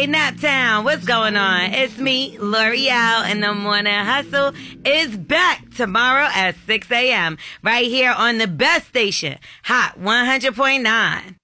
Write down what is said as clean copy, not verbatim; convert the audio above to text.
Hey, Naptown, what's going on? It's me, L'Oreal, and the Morning Hustle is back tomorrow at 6 a.m. right here on the best station, Hot 100.9.